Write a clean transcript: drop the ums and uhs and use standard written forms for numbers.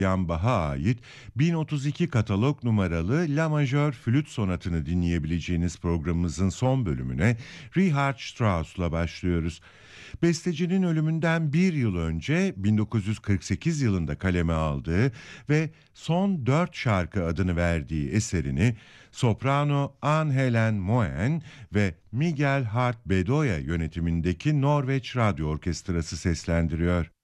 Jan Bach'a ait 1032 katalog numaralı La Majör flüt sonatını dinleyebileceğiniz programımızın son bölümüne Richard Strauss'la başlıyoruz. Bestecinin ölümünden bir yıl önce 1948 yılında kaleme aldığı ve Son Dört Şarkı adını verdiği eserini soprano Anne-Helen Moen ve Miguel Hart Bedoya yönetimindeki Norveç Radyo Orkestrası seslendiriyor.